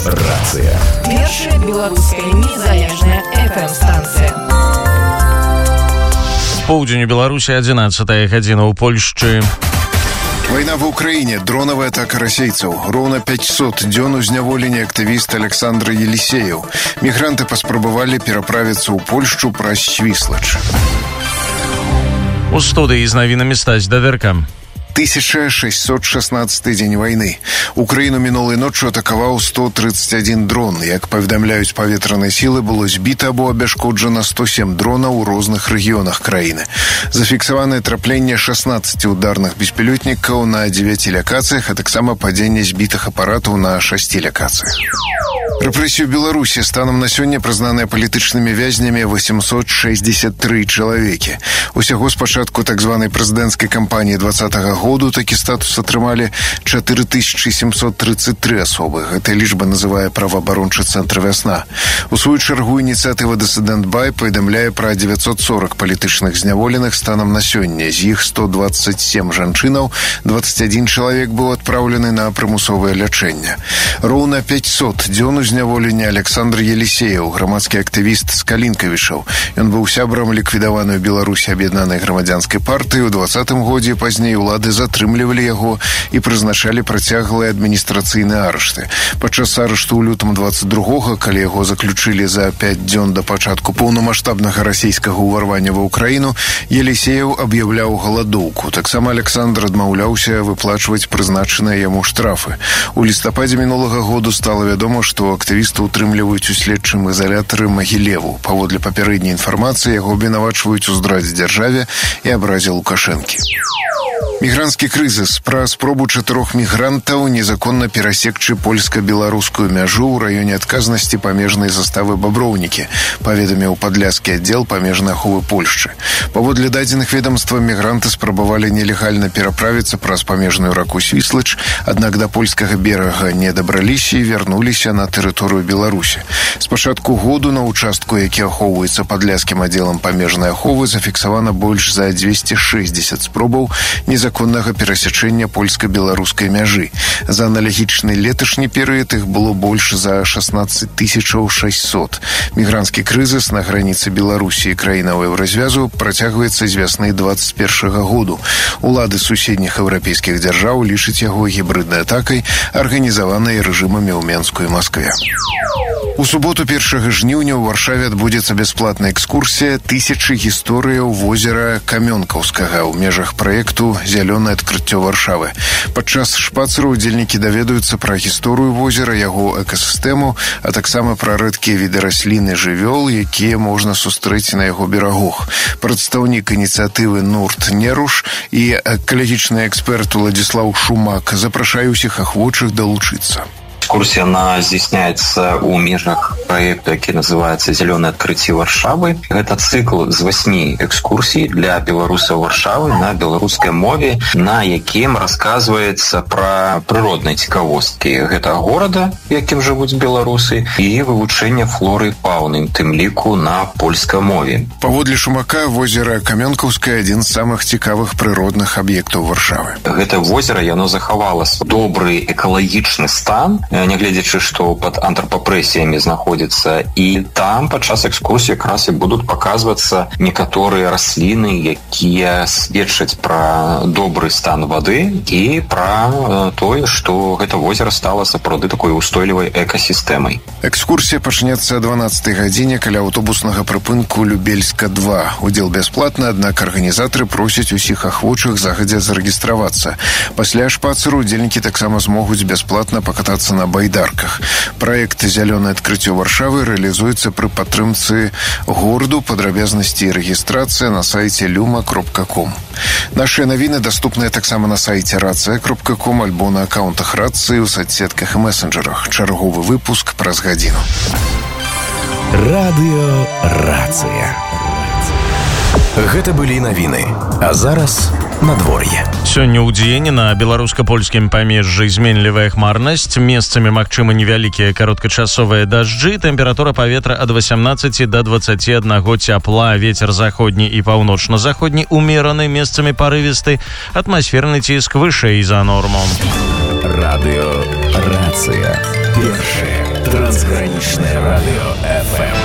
Рацыя. Першая беларуская незалежная FM-станцыя. Поўдзень у Беларусі, 11 гадзіна ў Польшчы. Война в Украине, дроновая атака расейцев. Ровно 500 дзён узняволення активист Александр Елисеев. Мигранты паспрабавалі пераправіцца ў Польшчу праз Свіслач. У студыі з навінамі Стась Даверка. 1616 дзень войны. Украину мінулай ноччу атакаваў 131 дрон. Як паведамляюць паветраныя сілы, было збіта або абяшкоджана 107 дронаў у розных рэгіёнах краіны. Зафіксаванае трапленне 16 ударных беспілотнікаў на 9 лакацыях, а таксама падзенне збітых апаратаў на 6 лакацыях. Рэпрэсію Беларусі станам на сёння прызнаныя палітычнымі вязнямі 863 чалавекі. Усяго з пачатку так званай прэзідэнцкай кампаніі 2020 году такі статус атрымалі 4733 асобы. Гэтая лічба называе праваабарончы цэнтр «Вясна». У сваю чаргу ініцыятыва «Дысідэнт Бай» паведамляе пра 940 палітычных зняволеных станам на сёння. З іх 127 жанчынаў, 21 чалавек быў адпраўлены на прымусовае лячэнне. Роўна 500 дзён узняволення Александр Елисеев, грамадскі актывіст з Калінкавішаў. Ён быў сябрам ліквідаванай у Беларусі аб'яднанай грамадзянскай партыі. У 2020 годзе пазней улады затрымлівалі яго і прызначалі працяглыя адміністрацыйныя арышты. Падчас арышту ў лютым 22-го, калі яго заключылі за 5 дзён да пачатку поўнамаштабнага расійскага ўварвання ва Ўкраіну, Елисеев аб'яўляў галадоўку. Таксама Александр адмаўляўся выплачваць прызначаныя яму штрафы. У лістападзе мінулага году стала вядома, што актывісты ўтрымліваюць у следчым ізалятары Магілеву. Паводле папярэдняй інфармацыі, яго абвінавачваюць у здрадзе дзяржаве і абразе Лукашэнкі. Мігранtsкі крызіс. Пра спробу 4 мігрантаў незаконна перасекчы польска-беларускую мяжу ў раёне адказнасці памежнай заставы Баброўнікі, паведаміў падляскі аддзел памежнай аховы Польшчы. Паводле дадзеных ведомства, мігранты спрабавалі нелегальна пераправіцца праз памежную раку Свіслач, аднак да польскага берага не дабраліся і вярнуліся на тэрыторыю Беларусі. З пачатку году на участку, які ахоўваецца падляскім аддзелам памежнай аховы, зафіксавана больш за 260 спробаў незаконнага перасячэння польска-беларускай мяжы. За аналагічны леташні перыяд іх было больш за 16 600. Мігранtsкі крызіс на граніцы Беларусі і краінаў Еўразвязу працягваецца з вясны 21 году. Улады суседніх еўрапейскіх дзяржаў лічаць яго гібриднай атакай, арганізаванай рэжымамі ў Менску і Маскве. У суботу 1 жніўня ў Варшаве адбудзецца бясплатная экскурсія «1000 гісторыяў возера Камёнкаўскага» ў межах праекту «Зялёнае адкрыццё Варшавы». Падчас шпацыру удзельнікі даведаюцца пра гісторыю возера, яго экасістэму, а таксама пра рэдкія віды раслін і жывёл, якія можна сустрэць на яго берагах. Прадстаўнік ініцыятывы Нурт Неруш і экалагічны эксперт Уладзіслаў Шумак запрашаюць усіх ахвочых далучыцца. Экскурсия, она здійсняется у межах проекта, який называется «Зеленое открытие Варшавы». Это цикл з 8 экскурсий для белорусов Варшавы на белорусской мове, на яким рассказывается про природные цікавостки этого города, яким живут белорусы, и вывучение флоры и фауны, тым ліку на польской мове. Паводле Шумака, возера Камёнкаўскае один з самых цікавых природных объектов Варшавы. Это озеро, оно захавало добрый экалагічны стан, нягледзячы, што пад антропапрэсіямі знаходзіцца, і там падчас экскурсіі якраз і будуць паказвацца некаторыя расліны, якія сведчаць пра добры стан вады і пра тое, што гэта возера стала сапраўды такой устойлівай экасістэмай. Экскурсія пачнецца о 12 гадзіне каля аўтобуснага прыпынку Любельска-2. Удзел бясплатны, аднак арганізатары просяць усіх ахвочых загадзя зарэгістравацца. Пасля шпацыру удзельнікі таксама змогуць бясплатна пакатацца на байдарках. Праект «Зялёнае адкрыццё Варшавы» рэалізуецца пры падтрымцы гораду. Падрабязнасці і рэгістрацыя на сайце luma.com. Нашыя навіны даступныя таксама на сайце racja.com альбо на аккаунтах Рацыі ў соцсетках і месенджерах. Чарговы выпуск праз гадзіну. Радыё Рацыя. Гэта былі навіны. А зараз надвор'е. Сёння ўдзень на беларуска-польскім памежжы зменлівая хмарнасць, месцамі магчыма невялікія кароткачасовыя дажджы, тэмпература паветра ад 18 до 21 цяпла, вецер заходні і паўночна-заходні умераны, месцамі парывісты, атмасферны ціск вышэй за норму. Радыё Рацыя. Першае Безграничное радио FM.